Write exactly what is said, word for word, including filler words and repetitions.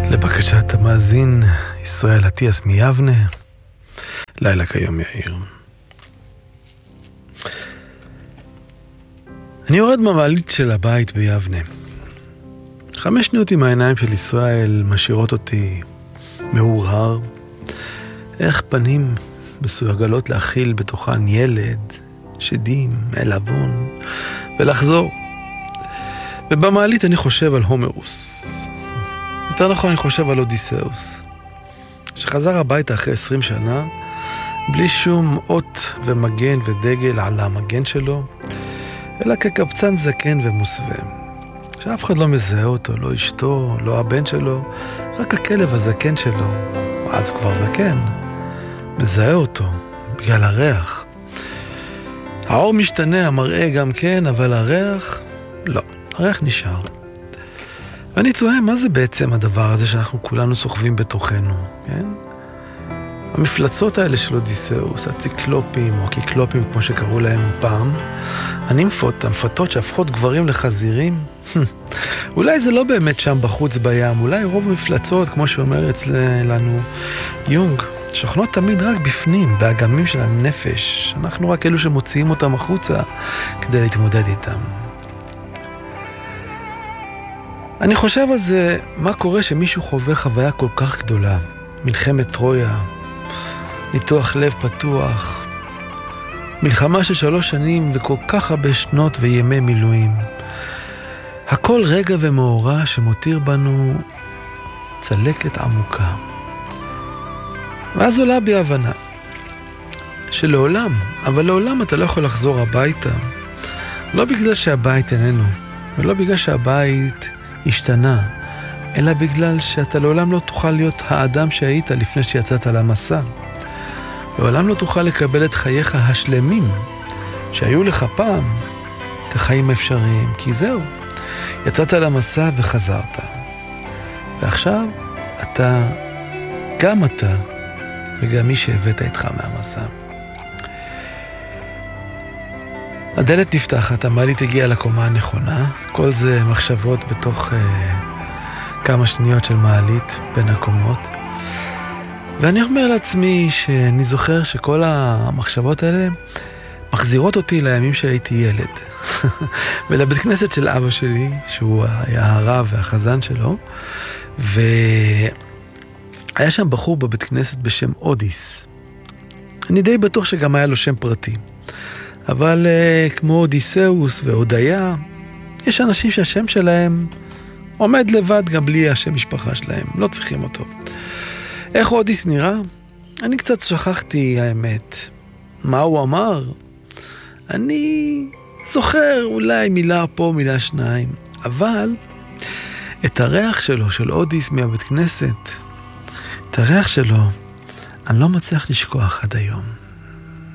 לבקשת המאזין ישראל אטיאס מיבנה, לילה כיום יאיר. אני יורד מהמעלית של הבית ביבנה. חמש שניות עם העיניים של ישראל משאירות אותי מאורהר. איך פנים מסוגלות להכיל בתוכן ילד, שדים, אלבון, ולחזור. ובמעלית אני חושב על הומרוס. יותר נכון אני חושב על אודיסאוס, שחזר הביתה אחרי עשרים שנה, בלי שום אות ומגן ודגל על המגן שלו, אלא כקבצן זקן ומוסווה. שאף אחד לא מזהה אותו, לא אשתו, לא הבן שלו, רק הכלב הזקן שלו, אז הוא כבר זקן, מזהה אותו, בגלל הריח. האור משתנה, המראה גם כן, אבל הריח, לא, הריח נשאר. ואני תוהה, מה זה בעצם הדבר הזה שאנחנו כולנו סוחבים בתוכנו, כן? המפלצות האלה של אודיסאוס, הציקלופים או הקיקלופים כמו שקראו להם פעם, הנימפות, המפתות שהפכות גברים לחזירים, אולי זה לא באמת שם בחוץ בים, אולי רוב מפלצות, כמו שאומר אצלנו יונג, שוכנות תמיד רק בפנים, באגמים של הנפש, אנחנו רק אלו שמוציאים אותם החוצה כדי להתמודד איתם. אני חושב על זה, מה קורה שמישהו חווה חוויה כל כך גדולה, מלחמת טרויה, ניתוח לב פתוח, מלחמה של שלוש שנים וכל כך הרבה שנות וימי מילואים. הכל רגע ומאורע שמותיר בנו צלקת עמוקה. ואז עולה בי הבנה, שלעולם, אבל לעולם אתה לא יכול לחזור הביתה, לא בגלל שהבית איננו, ולא בגלל שהבית השתנה, אלא בגלל שאתה לעולם לא תוכל להיות האדם שהיית לפני שיצאת למסע. לעולם לא תוכל לקבל את חייך השלמים שהיו לך פעם כחיים אפשריים, כי זהו, יצאת למסע וחזרת. ועכשיו אתה, גם אתה וגם מי שהבאת איתך מהמסע. הדלת נפתחת, המעלית הגיעה לקומה הנכונה, כל זה מחשבות בתוך uh, כמה שניות של מעלית בין הקומות. ואני אומר לעצמי שאני זוכר שכל המחשבות האלה מחזירות אותי לימים שהייתי ילד. ולבית כנסת של אבא שלי, שהוא היה הרב והחזן שלו, והיה שם בחור בבית כנסת בשם אודיס. אני די בטוח שגם היה לו שם פרטי. אבל uh, כמו אודיסאוס ואודיה, יש אנשים שהשם שלהם עומד לבד גם בלי השם משפחה שלהם, לא צריכים אותו. איך אודיס נראה? אני קצת שכחתי האמת. מה הוא אמר? אני זוכר אולי מילה פה, מילה שניים, אבל את הריח שלו, של אודיס מהבית כנסת, את הריח שלו, אני לא מצליח לשכוח עד היום.